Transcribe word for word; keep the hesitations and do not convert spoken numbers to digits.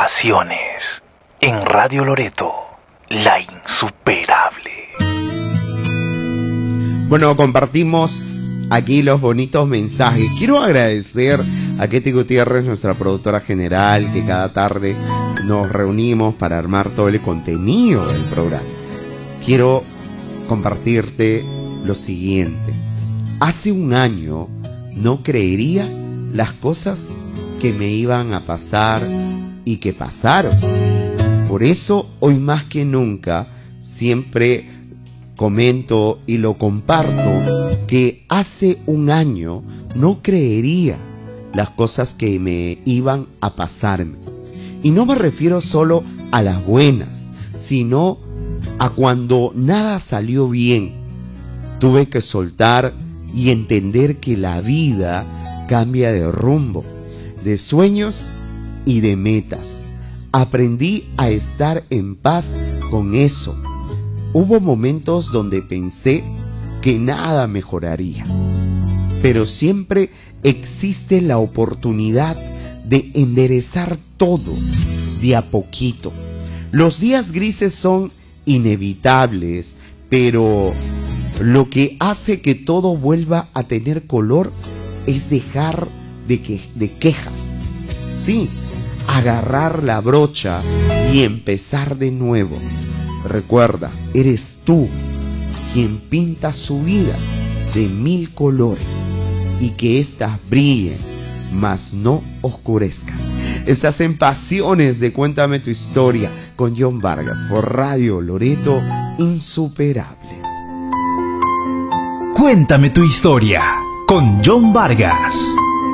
Pasiones en Radio Loreto, la insuperable. Bueno, compartimos aquí los bonitos mensajes. Quiero agradecer a Ketty Gutiérrez, nuestra productora general, que cada tarde nos reunimos para armar todo el contenido del programa. Quiero compartirte lo siguiente. Hace un año no creería las cosas que me iban a pasar y que pasaron. Por eso hoy más que nunca siempre comento y lo comparto que hace un año no creería las cosas que me iban a pasarme. Y no me refiero solo a las buenas, sino a cuando nada salió bien. Tuve que soltar y entender que la vida cambia de rumbo, de sueños y de metas. Aprendí a estar en paz con eso. Hubo momentos donde pensé que nada mejoraría, pero siempre existe la oportunidad de enderezar todo de a poquito. Los días grises son inevitables, pero lo que hace que todo vuelva a tener color es dejar de, que, de quejas. Sí, agarrar la brocha y empezar de nuevo. Recuerda, eres tú quien pinta su vida de mil colores y que éstas brillen, mas no oscurezcan. Estás en Pasiones de Cuéntame tu Historia con John Vargas por Radio Loreto Insuperable. Cuéntame tu historia con John Vargas.